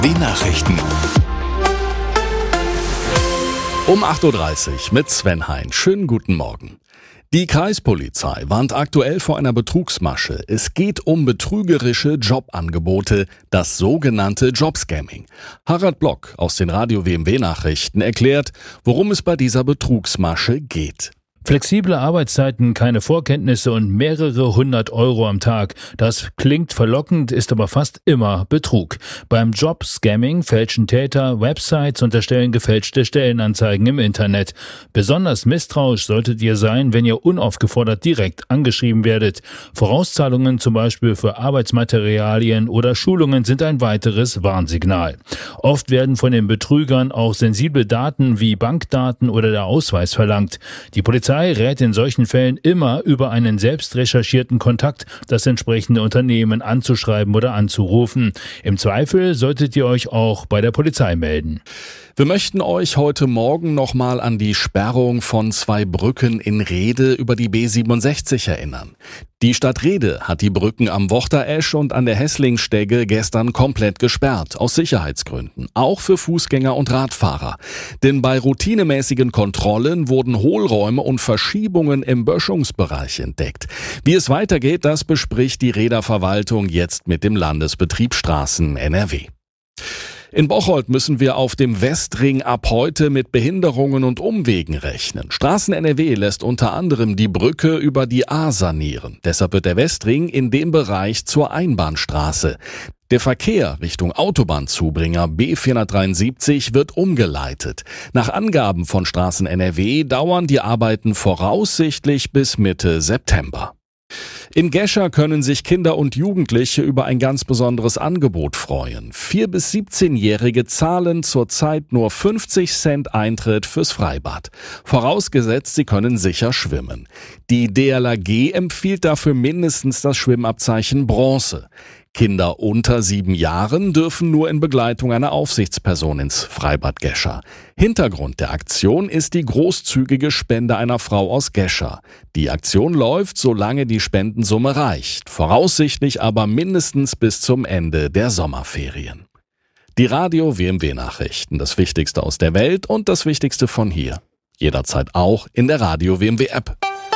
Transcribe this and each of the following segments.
Die Nachrichten. Um 8.30 Uhr mit Sven Hein. Schönen guten Morgen. Die Kreispolizei warnt aktuell vor einer Betrugsmasche. Es geht um betrügerische Jobangebote, das sogenannte Jobscamming. Harald Block aus den Radio WMW Nachrichten erklärt, worum es bei dieser Betrugsmasche geht. Flexible Arbeitszeiten, keine Vorkenntnisse und mehrere 100 Euro am Tag. Das klingt verlockend, ist aber fast immer Betrug. Beim Jobscamming fälschen Täter Websites und erstellen gefälschte Stellenanzeigen im Internet. Besonders misstrauisch solltet ihr sein, wenn ihr unaufgefordert direkt angeschrieben werdet. Vorauszahlungen zum Beispiel für Arbeitsmaterialien oder Schulungen sind ein weiteres Warnsignal. Oft werden von den Betrügern auch sensible Daten wie Bankdaten oder der Ausweis verlangt. Die Polizei rät in solchen Fällen immer, über einen selbst recherchierten Kontakt das entsprechende Unternehmen anzuschreiben oder anzurufen. Im Zweifel solltet ihr euch auch bei der Polizei melden. Wir möchten euch heute Morgen nochmal an die Sperrung von 2 Brücken in Rhede über die B67 erinnern. Die Stadt Rhede hat die Brücken am Wochter-Esch und an der Hesslingstege gestern komplett gesperrt, aus Sicherheitsgründen, auch für Fußgänger und Radfahrer. Denn bei routinemäßigen Kontrollen wurden Hohlräume und Verschiebungen im Böschungsbereich entdeckt. Wie es weitergeht, das bespricht die Rheder Verwaltung jetzt mit dem Landesbetrieb Straßen NRW. In Bocholt müssen wir auf dem Westring ab heute mit Behinderungen und Umwegen rechnen. Straßen NRW lässt unter anderem die Brücke über die A sanieren. Deshalb wird der Westring in dem Bereich zur Einbahnstraße. Der Verkehr Richtung Autobahnzubringer B473 wird umgeleitet. Nach Angaben von Straßen NRW dauern die Arbeiten voraussichtlich bis Mitte September. In Gescher können sich Kinder und Jugendliche über ein ganz besonderes Angebot freuen. 4- bis 17-Jährige zahlen zurzeit nur 50 Cent Eintritt fürs Freibad. Vorausgesetzt, sie können sicher schwimmen. Die DLRG empfiehlt dafür mindestens das Schwimmabzeichen Bronze. Kinder unter 7 Jahren dürfen nur in Begleitung einer Aufsichtsperson ins Freibad Gescher. Hintergrund der Aktion ist die großzügige Spende einer Frau aus Gescher. Die Aktion läuft, solange die Spendensumme reicht, voraussichtlich aber mindestens bis zum Ende der Sommerferien. Die Radio WMW Nachrichten, das Wichtigste aus der Welt und das Wichtigste von hier. Jederzeit auch in der Radio WMW App.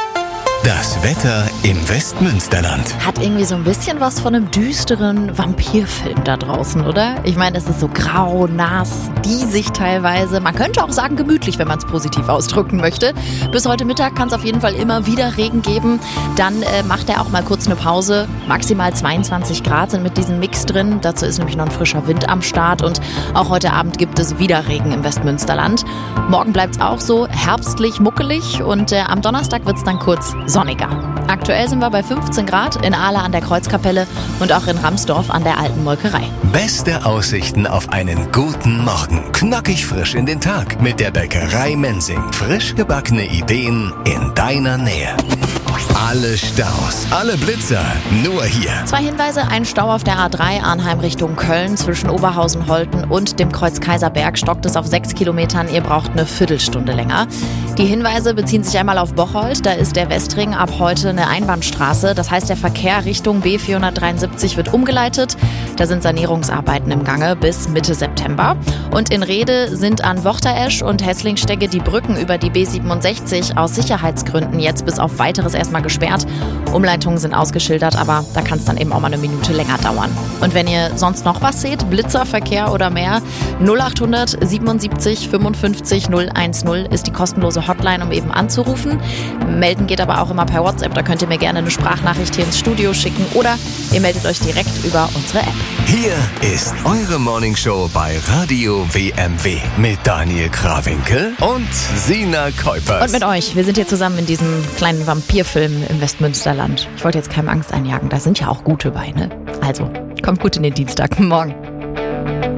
Das Wetter im Westmünsterland. Hat irgendwie so ein bisschen was von einem düsteren Vampirfilm da draußen, oder? Ich meine, es ist so grau, nass, diesig teilweise. Man könnte auch sagen gemütlich, wenn man es positiv ausdrücken möchte. Bis heute Mittag kann es auf jeden Fall immer wieder Regen geben. Dann macht er auch mal kurz eine Pause. Maximal 22 Grad sind mit diesem Mix drin. Dazu ist nämlich noch ein frischer Wind am Start. Und auch heute Abend gibt es wieder Regen im Westmünsterland. Morgen bleibt es auch so herbstlich, muckelig. Und am Donnerstag wird es dann kurz sonniger. Aktuell sind wir bei 15 Grad in Ahle an der Kreuzkapelle und auch in Ramsdorf an der alten Molkerei. Beste Aussichten auf einen guten Morgen. Knackig frisch in den Tag mit der Bäckerei Mensing. Frisch gebackene Ideen in deiner Nähe. Alle Staus, alle Blitzer, nur hier. 2 Hinweise, ein Stau auf der A3 Arnheim Richtung Köln zwischen Oberhausen-Holten und dem Kreuz Kaiserberg stockt es auf 6 Kilometern. Ihr braucht eine Viertelstunde länger. Die Hinweise beziehen sich einmal auf Bocholt. Da ist der Westring ab heute eine Einbahnstraße. Das heißt, der Verkehr Richtung B473 wird umgeleitet. Da sind Sanierungsarbeiten im Gange bis Mitte September. Und in Rhede sind an Wochter-Esch und Hesslingstege die Brücken über die B67 aus Sicherheitsgründen jetzt bis auf weiteres erstmal gesperrt. Umleitungen sind ausgeschildert, aber da kann es dann eben auch mal eine Minute länger dauern. Und wenn ihr sonst noch was seht, Blitzer, Verkehr oder mehr, 0800 77 55 010 ist die kostenlose Hotline, um eben anzurufen. Melden geht aber auch immer per WhatsApp, da könnt ihr mir gerne eine Sprachnachricht hier ins Studio schicken oder ihr meldet euch direkt über unsere App. Hier ist eure Morningshow bei Radio WMW mit Daniel Krawinkel und Sina Kuipers. Und mit euch, wir sind hier zusammen in diesem kleinen Vampirfilm im Westmünsterland. Ich wollte jetzt keinem Angst einjagen, da sind ja auch gute bei, ne? Also, kommt gut in den Dienstag. Morgen.